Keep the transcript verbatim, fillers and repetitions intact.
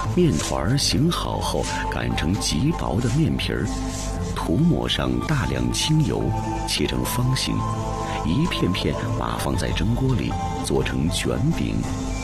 面团醒好后擀成极薄的面皮儿，涂抹上大量清油，切成方形，一片片码放在蒸锅里，做成卷饼、